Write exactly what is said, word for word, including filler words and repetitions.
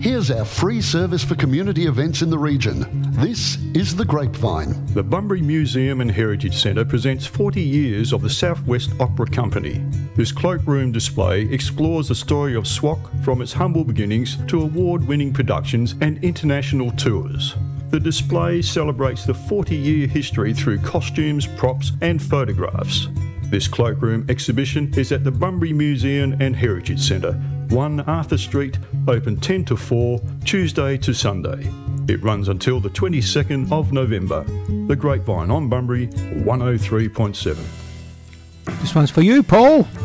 Here's our free service for community events in the region. This is The Grapevine. The Bunbury Museum and Heritage Centre presents forty years of the South West Opera Company. This cloakroom display explores the story of S W O C from its humble beginnings to award-winning productions and international tours. The display celebrates the forty-year history through costumes, props and photographs. This cloakroom exhibition is at the Bunbury Museum and Heritage Centre, one Arthur Street, open ten to four, Tuesday to Sunday. It runs until the twenty-second of November. The Grapevine on Bunbury, one oh three point seven. This one's for you, Paul.